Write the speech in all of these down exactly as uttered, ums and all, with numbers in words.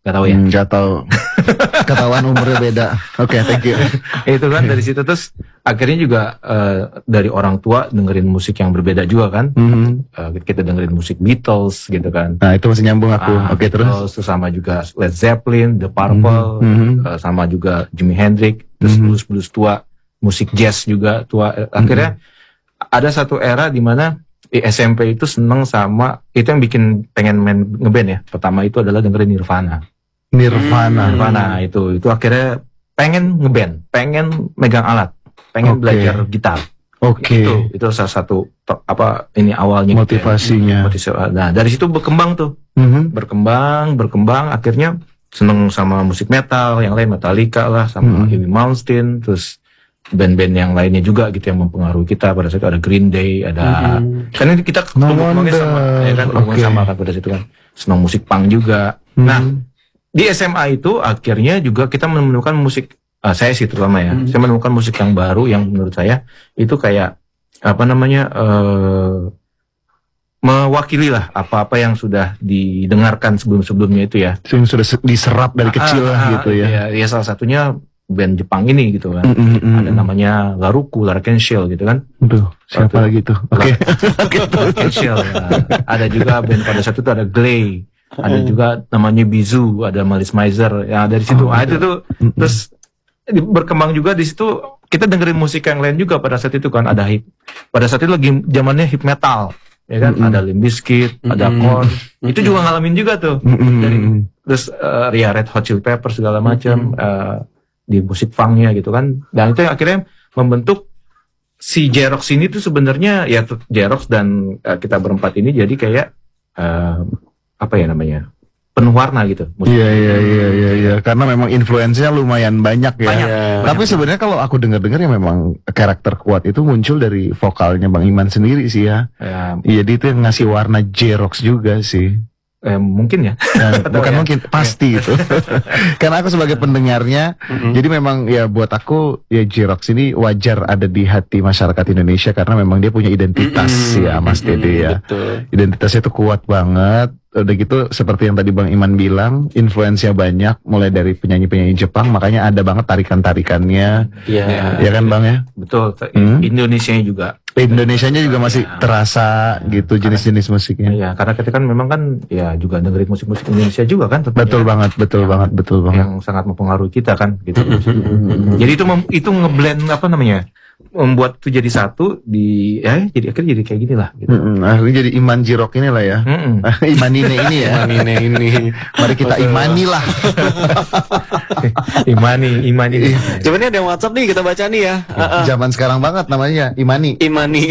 Gak tahu ya? Hmm, gak tahu. Ketahuan umurnya beda. Oke, okay, thank you. Itu kan dari situ terus akhirnya juga uh, dari orang tua dengerin musik yang berbeda juga kan. Mm-hmm. Uh, kita dengerin musik Beatles gitu kan. Nah itu masih nyambung aku. Uh, Oke okay, terus. Terus sama juga Led Zeppelin, The Purple, mm-hmm. uh, sama juga Jimi Hendrix. Terus mm-hmm. blues-blues tua, musik jazz juga tua. Akhirnya mm-hmm. ada satu era di mana di S M P itu seneng sama itu yang bikin pengen main ngeband ya. Pertama itu adalah dengerin Nirvana. Nirvana. Nirvana itu itu akhirnya pengen ngeband, pengen megang alat, pengen okay. belajar gitar. Oke. Okay. Itu itu salah satu apa ini awalnya motivasinya. Gitu ya. Nah dari situ berkembang tuh, mm-hmm. berkembang, berkembang. Akhirnya seneng sama musik metal, yang lain Metallica lah, sama mm-hmm. Heavy Malmsteen, terus band-band yang lainnya juga gitu yang mempengaruhi kita. Pada saat itu ada Green Day, ada mm-hmm. kan ini kita ngomongnya sama, ya kan ngomongnya okay. sama kan pada saat itu kan. Seneng musik punk juga. Mm-hmm. Nah di S M A itu akhirnya juga kita menemukan musik uh, saya sih terutama ya, hmm. saya menemukan musik yang baru yang menurut saya itu kayak apa namanya uh, mewakili lah apa-apa yang sudah didengarkan sebelum-sebelumnya itu ya. Yang sudah diserap dari kecil ah, lah gitu ya. ya. Ya salah satunya band Jepang ini gitu kan. Mm, mm, mm, ada namanya Garuku, Larkin Shell gitu kan. Aduh, siapa lagi tuh? Oke. Larkin Shell. Ya. Ada juga band pada saat itu ada Glay. Ada juga namanya Bizu, ada Malis Mizer, yang dari situ. Oh, ah, itu tuh mm-hmm. terus berkembang juga di situ. Kita dengerin musik yang lain juga pada saat itu kan. Ada hip, pada saat itu lagi zamannya hip metal, ya kan. Mm-hmm. Ada Limp Bizkit, mm-hmm. ada Korn. Mm-hmm. Itu juga ngalamin juga tuh. Mm-hmm. Dari terus uh, Ria Red Hot Chili Peppers segala macam mm-hmm. uh, di musik punknya gitu kan. Dan itu yang akhirnya membentuk si Jerox ini tuh sebenarnya ya Jerox dan uh, kita berempat ini jadi kayak uh, apa ya namanya penuh warna gitu. Iya iya iya iya iya karena memang influence-nya lumayan banyak ya. Banyak, ya. banyak. Tapi sebenarnya kalau aku dengar-dengar ya memang karakter kuat itu muncul dari vokalnya Bang Iman sendiri sih ya. Iya ya, dia itu yang ngasih warna Jerox juga sih. Eh, mungkin ya. Nah, bukan ya? Mungkin pasti itu. Karena aku sebagai pendengarnya, mm-hmm. jadi memang ya buat aku ya Jerox ini wajar ada di hati masyarakat Indonesia karena memang dia punya identitas mm-hmm. ya Mas Dede ya. Betul. Identitasnya itu kuat banget. Udah gitu seperti yang tadi Bang Iman bilang, influence-nya banyak mulai dari penyanyi-penyanyi Jepang, makanya ada banget tarikan-tarikannya. Iya. Ya kan Bang ya? Betul. Hmm? Indonesianya juga. Indonesianya juga masih ya. Terasa gitu jenis-jenis musiknya. Iya, karena kita kan memang kan ya juga dengerin musik-musik Indonesia juga kan. Tentunya. Betul banget, betul yang, banget, betul banget. Yang sangat mempengaruhi kita kan gitu. Jadi itu mem, itu ngeblend apa namanya? Membuat itu jadi satu di ya jadi akhirnya jadi kayak gini lah gitu. Mm-mm, akhirnya jadi Iman Jirok ini lah ya. Imanine ini ya. Imanine ini. Mari kita imani lah. Imani, imani. Coba nih ada WhatsApp nih kita baca nih ya. Zaman sekarang banget namanya Imani. Imani.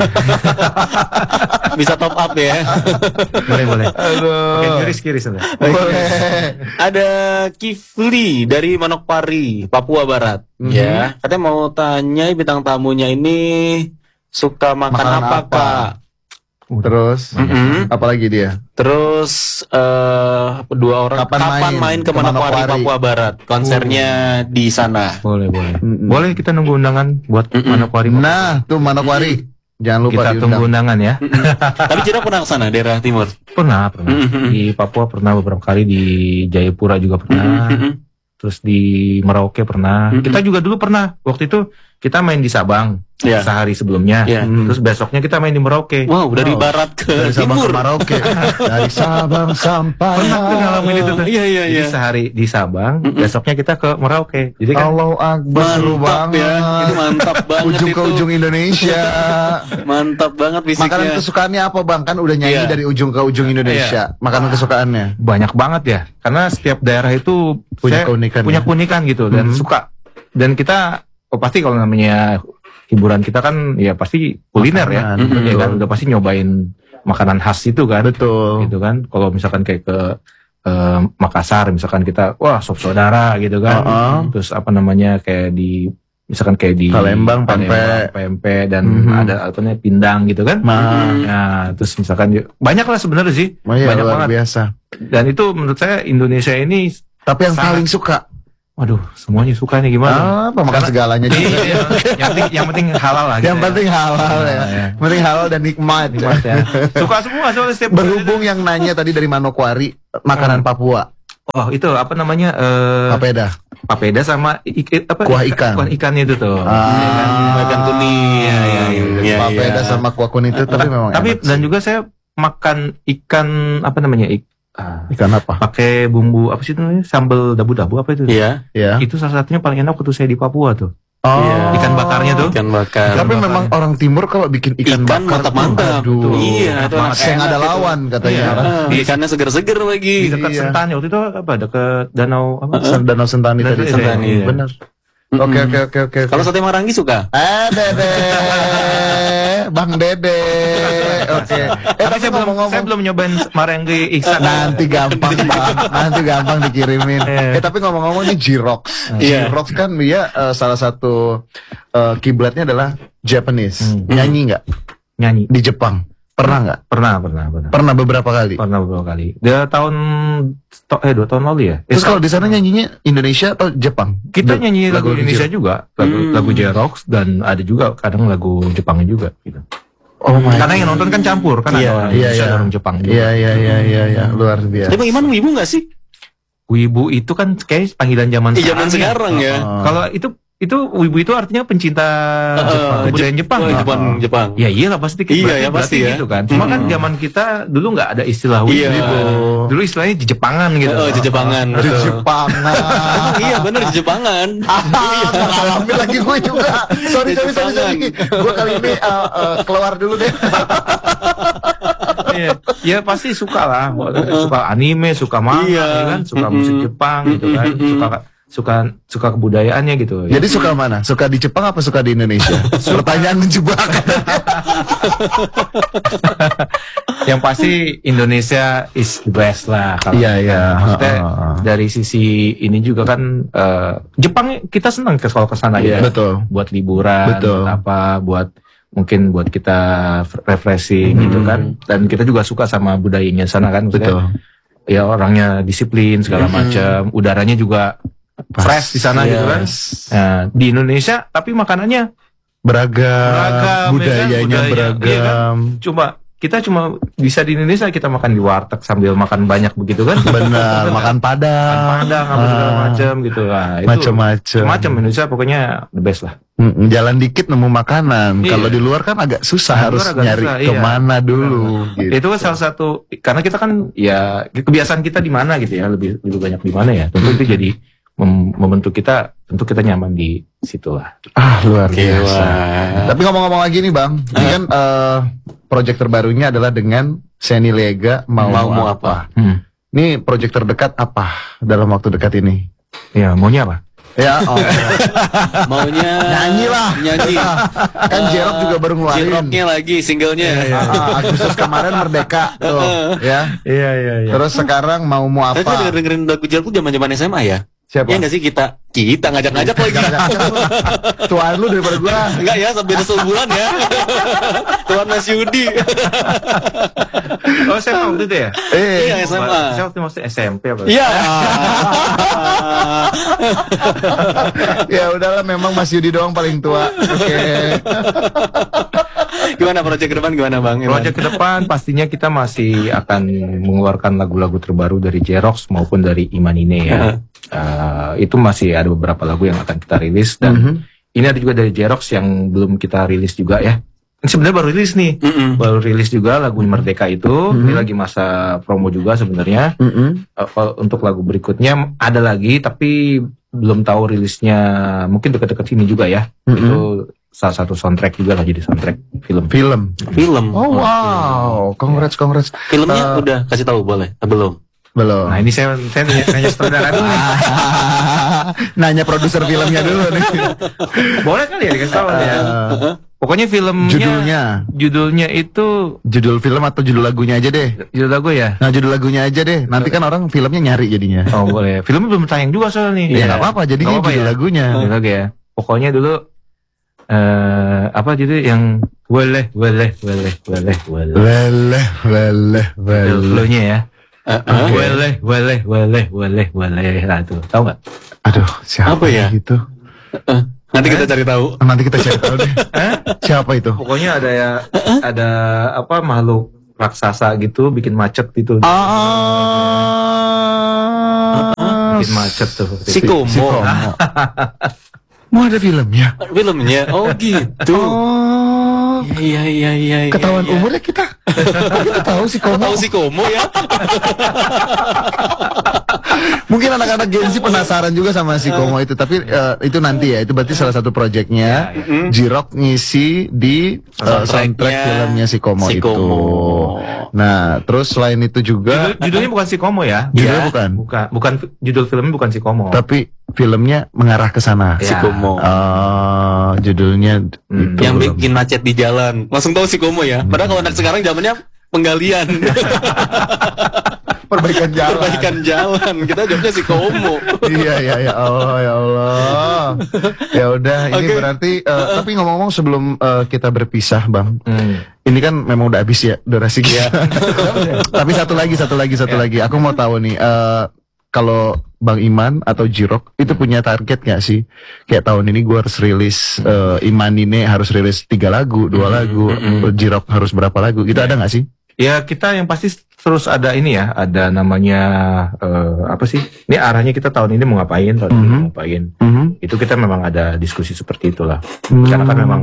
Bisa top up ya. Boleh boleh. Aduh. Oke, kiris-kiris boleh. Ada Kifli dari Manokwari, Papua Barat. Mm-hmm. Ya, katanya mau tanya bintang tamunya ini suka makan, makan apa, apa, Kak? Terus, mm-hmm. apalagi dia? Terus uh, dua orang kapan, kapan main, main ke, ke Manokwari, Manokwari, Papua Barat? Konsernya uh. di sana. Boleh, boleh. Mm-hmm. Boleh kita nunggu undangan buat mm-hmm. Manokwari. Nah, tuh Manokwari. Mm-hmm. Jangan lupa kita diundang. Tunggu undangan ya. Tapi Jirok pernah ke sana daerah timur? Pernah, pernah. Mm-hmm. Di Papua pernah beberapa kali, di Jayapura juga pernah. Mm-hmm. Terus di Merauke pernah. Mm-hmm. Kita juga dulu pernah. Waktu itu kita main di Sabang yeah. sehari sebelumnya. Yeah. Terus besoknya kita main di Merauke. Wow, dari wow. barat ke dari Sabang timur. Ke Merauke. Dari Sabang sampai. Pernah tuh ngalamin itu tuh. Iya iya iya. Jadi sehari di Sabang, mm-hmm. besoknya kita ke Merauke. Jadi kan Allahu Akbar, mantap ya. Itu mantap banget ujung itu. ke ujung Indonesia. Mantap banget fisiknya. Makanan kesukaannya apa Bang? Kan udah nyanyi yeah. dari ujung ke ujung Indonesia. Yeah. Makanan kesukaannya banyak banget ya. Karena setiap daerah itu punya keunikan. Punya ya? keunikan gitu dan mm-hmm. suka. Dan kita oh pasti kalau namanya hiburan kita kan ya pasti kuliner makanan, ya, mm-hmm. ya kan udah pasti nyobain makanan khas itu kan, betul, gitu kan. Kalau misalkan kayak ke uh, Makassar, misalkan kita wah sop saudara gitu kan, uh-huh. terus apa namanya kayak di misalkan kayak di Palembang pempek, pempek dan mm-hmm. ada apa namanya pindang gitu kan, nah, nah terus misalkan banyak lah sebenarnya sih, banyak, banyak luar banget biasa. Dan itu menurut saya Indonesia ini, tapi yang sangat, paling suka. Waduh, semuanya suka nih gimana? Ah, pemakan segalanya juga. Iya, yang, penting, yang penting halal lah. Gitu yang ya. penting halal ya. ya. Yang penting halal dan nikmat. nikmat ya. Suka semua soalnya setiap berhubung yang nanya tadi dari Manokwari, makanan hmm. Papua. Oh itu apa namanya? Eh, Papeda. papeda sama ik- apa? Kuah ikan. Kuah ikannya itu tuh. Ah, Ikan kuning. Iya, iya, iya. Iya, papeda iya. sama kuah kuning itu tapi memang Tapi enak dan sih. juga saya makan ikan apa namanya? Ik, ah, Ikan apa? pakai bumbu apa sih itu namanya? Sambal dabu-dabu apa itu? Iya. Ya. Itu salah satunya paling enak waktu saya di Papua tuh. Oh. Iya. Ikan bakarnya tuh. Ikan bakar. Tapi Ikan memang bakar. orang timur kalau bikin ikan, Ikan bakar mantap-mantap. tuh, aduh. Iya, itu Mas yang enak ada itu. lawan katanya. Iya. Ah, Di- ikannya seger-seger Di lagi. dekat Iya. Sentani waktu itu apa? Dekat danau apa? Sen- Danau Sentani Danau tadi. Sentani, Iya. iya. Benar. Oke oke oke oke. Kalau sate Marangi suka? Eh Dede, Bang Dede. Oke. Eh Tapi tapi saya belum ngomong-ngomong. saya belum nyobain Marengi Iksan. Nanti gampang bang, nanti gampang dikirimin. Iya. Eh tapi ngomong-ngomong nih J-Rox, Iya. J-Rox kan dia eh, salah satu eh, kiblatnya adalah Japanese. Hmm. Nyanyi nggak Nyanyi. di Jepang? Pernah nggak? Pernah, pernah, pernah. Pernah beberapa kali. Pernah beberapa kali. Dia tahun to- eh dua tahun lalu ya. Eh, Terus kalau di sana nyanyinya Indonesia atau Jepang? kita Da- nyanyi lagu Indonesia J-Rox. juga, lagu Hmm. lagu J-Rox dan ada juga kadang lagu Jepangnya juga gitu. Oh my. Karena yang nonton kan campur kan Iya, ada orang iya, Indonesia iya. ada orang Jepang juga. Iya iya iya iya iya luar biasa. Dia Bang Iman wibu nggak sih? Wibu itu kan kayak panggilan zaman Di zaman sekarang ya. Oh. Kalau itu itu wibu itu artinya pencinta Eh, kebudayaan Jepang. Oh, kan? Jepang, Jepang. Ya iyalah pasti Iya, berarti- ya, pasti berarti ya. gitu kan. Cuma kan Mm-mm. zaman kita dulu nggak ada istilah wibu. Iya. Dulu istilahnya di Jepangan gitu. Oh, di Jepangan. Di betul. Jepangan. Emang iya bener di Jepangan. Mengalami lagi gue juga. Sorry Di sorry sorry sorry. Gue kali ini uh, uh, keluar dulu deh. Iya, ya pasti suka lah, suka anime, suka manga, Iya. ya kan, suka Mm-mm. musik Jepang gitu kan, Mm-mm. suka suka suka kebudayaannya gitu. Ya. Jadi suka mana? Suka di Jepang apa suka di Indonesia? Pertanyaan menjebak. Yang pasti Indonesia is the best lah. Kalau Iya, iya. Maksudnya Heeh. dari sisi ini juga kan eh, Jepang kita senang ke kalau ke sana ya. Betul. Buat liburan, Betul. buat apa, buat mungkin buat kita refreshing gitu Hmm. kan. Dan kita juga suka sama budayanya sana kan. Maksudnya, Betul. ya orangnya disiplin segala macam, udaranya juga fresh di sana gitu kan. Yes. Nah, di Indonesia tapi makanannya Beragam, Beragam, budayanya ya kan? Budaya, beragam. iya kan? cuma kita cuma bisa di Indonesia kita makan di warteg sambil makan banyak begitu kan. Benar, makan padang, Makan padang apa segala Ah, macam gitu. Nah, itu macam-macam. macam Indonesia pokoknya the best lah. Mm, jalan dikit nemu makanan. Iya. Kalau di luar kan agak susah, Di luar harus agak nyari susah, iya. kemana dulu. Gitu. Itu kan salah satu karena kita kan ya kebiasaan kita di mana gitu ya, lebih lebih banyak di mana ya. Tentu itu jadi mem- membentuk kita, tentu kita nyaman di situ lah. Ah luar Oke, biasa. wah. Tapi ngomong-ngomong lagi nih bang, ini kan eh, project terbarunya adalah dengan Seni Lega mau, Mau mau apa? apa? Hmm. Ini project terdekat apa dalam waktu dekat ini? Ya, maunya apa? Ya, oh, Maunya Nyanyi lah. Nyanyi. kan J-Rock juga baru ngeluarin. J-Rocknya lagi singlenya. Ah, ah, Agustus kemarin Merdeka tuh, ya. Iya, iya, iya. Terus sekarang mau mau Tapi apa? denger dengerin lagu J-Rock tuh zaman-zaman S M A ya? Siapa? Iya nggak sih kita? Kita ngajak-ngajak lagi. Tuan lu daripada gua. Enggak ya, sampai sebulan ya. Tuan Mas Yudi. Oh, saya waktu itu ya? Eh, Iya, S M A. Saya waktu masih S M P apa? Iya. ya udahlah, memang Mas Yudi doang paling tua. Oke. Gimana proyek ke depan gimana Bang? Iman? Project ke depan pastinya kita masih akan mengeluarkan lagu-lagu terbaru dari J-Rox maupun dari Imanine ya. Eh, itu masih ada beberapa lagu yang akan kita rilis dan Mhm. ini ada juga dari J-Rox yang belum kita rilis juga ya. Ini sebenarnya baru rilis nih. Mm-mm. Baru rilis juga lagu Merdeka itu. Ini lagi masa promo juga sebenarnya. Mm-mm. Eh, kalau untuk lagu berikutnya ada lagi tapi belum tahu rilisnya, mungkin dekat-dekat ini juga ya. Mhm. Itu salah satu soundtrack juga lah, jadi soundtrack film. Film. Film. Oh wow, congrats congrats. Filmnya Eh, udah kasih tahu boleh? Ah, belum. Belum. Nah ini saya saya nanya, nanya saudara dulu nih. Nanya produser filmnya dulu nih. Boleh kali ya dikasih tahu ya. Eh, Pokoknya filmnya judulnya, judulnya itu judul film atau judul lagunya aja deh. judul lagu ya. Nah judul lagunya aja deh. Nanti kan orang filmnya nyari jadinya. Oh boleh. Filmnya belum tayang juga soalnya nih. Ya nggak apa-apa. Jadinya Nggak apa-apa judul ya? lagunya. Judul lagu ya. Pokoknya dulu eh apa judul yang boleh boleh boleh boleh boleh. Leleh, leleh, leleh. Flow-nya ya. Eh, eh. Boleh boleh boleh boleh boleh. Nah tuh tahu nggak? Aduh, siapa Apa ya? gitu? Nanti kita cari tahu. Nanti kita cari tahu deh. Siapa itu? Pokoknya ada ya ada apa makhluk raksasa gitu, bikin macet gitu. Ah, Bikin macet tuh. Si Komo. Si Komo. Mau ada filmnya? Filmnya, oh gitu. Oh, Iya iya iya. iya, ketahuan iya. umurnya kita. Oh, kita tahu si Kok Komo. tahu si Komo ya? Mungkin anak-anak Gen Z penasaran juga sama si Komo itu, tapi eh, itu nanti ya, itu berarti salah satu proyeknya. J-Rock ngisi di eh, soundtrack Soundtracknya filmnya si Komo si itu. Komo. Nah, terus selain itu juga, Judul- judulnya bukan si Komo ya. Judulnya Ya, bukan. bukan. Bukan judul filmnya bukan si Komo. tapi filmnya mengarah ke sana. Si Ya. Komo. Oh, judulnya Hmm. itu. Yang bikin macet di jalan. Langsung tahu si Komo ya. Padahal kalau anak sekarang zamannya penggalian. perbaikan jalan. Perbaikan jalan. Kita jawabnya si Komo. Iya iya ya Allah ya Allah. Ya udah ini Oke. berarti eh, tapi ngomong-ngomong sebelum eh, kita berpisah Bang. Hmm. Ini kan memang udah habis ya durasi kita. Tapi satu lagi satu lagi satu lagi. Aku mau tahu nih eh, kalau Bang Iman atau J-Rock itu punya target gak sih? Kayak tahun ini gue harus rilis eh, Iman ini harus rilis tiga lagu, dua lagu, J-Rock harus berapa lagu? Gitu ada gak sih? Ya kita yang pasti terus ada ini ya, ada namanya eh, apa sih? Ini arahnya kita tahun ini mau ngapain, tahun ini mau ngapain. Itu kita memang ada diskusi seperti itulah. Karena kan memang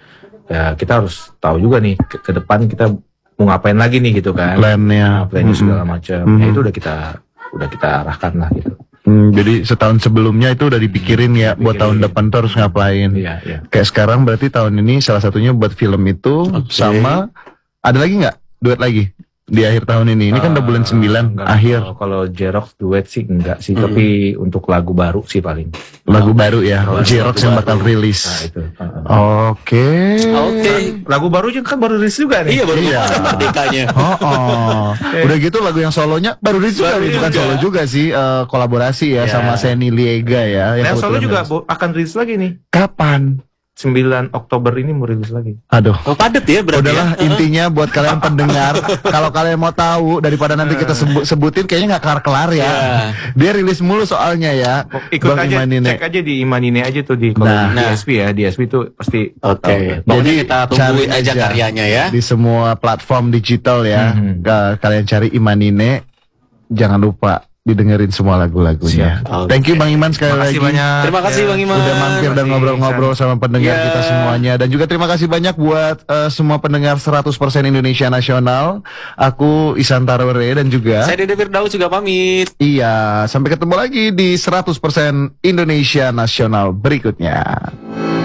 ya kita harus tahu juga nih ke, ke depan kita mau ngapain lagi nih gitu kan. Plannya. Nah, plannya segala macam. Mhm. Ya itu udah kita udah kita arahkan lah gitu. Hmm, jadi setahun sebelumnya itu udah dipikirin ya buat tahun depan tuh harus ngapain. Iya, iya. Kayak sekarang berarti tahun ini salah satunya buat film itu Oke. sama ada lagi nggak duet lagi di akhir tahun ini? Ini kan udah bulan Eh, sembilan enggak, akhir Kalau, kalau J-Rock duet sih enggak sih, tapi untuk lagu baru sih paling. lagu baru ya. Lagu J-Rock yang bakal baru. rilis. Nah itu. Heeh. Oke. Oke. Lagu baru juga kan baru rilis juga nih. Iya baru Iya. kemarin merdekanya. Oh, oh. Udah gitu lagu yang solonya baru rilis juga, Baru bukan juga. solo juga sih, eh, kolaborasi ya Ya. sama Seni Liega ya. Nah, yang solo kebetulan juga rilis. bo- akan rilis lagi nih. Kapan? sembilan Oktober ini mau rilis lagi. Aduh. Oh padet ya berarti Udahlah ya. intinya buat kalian pendengar, kalau kalian mau tahu daripada nanti kita sebut, sebutin kayaknya nggak kelar-kelar ya. Ya. Dia rilis mulu soalnya ya. Ikut Bang aja, Imanine. cek aja di Imanine aja tuh di kalau Nah. di D S P ya, D S P tuh pasti. Oke. tahu. Pokoknya Jadi, kita cari tungguin aja aja. karyanya ya. Di semua platform digital ya. Mhm. Ka- Kalian cari Imanine, jangan lupa didengerin semua lagu-lagunya. Siap. Thank you Bang Iman sekali Terima kasih lagi. banyak. Terima kasih, ya. Bang Iman. Udah mampir dan Terima kasih, ngobrol-ngobrol sama pendengar Ya. kita semuanya. Dan juga terima kasih banyak buat eh, semua pendengar seratus persen Indonesia Nasional. Aku Isan Tarwere dan juga Saya Dede Firdaus juga pamit. iya, sampai ketemu lagi di seratus persen Indonesia Nasional berikutnya.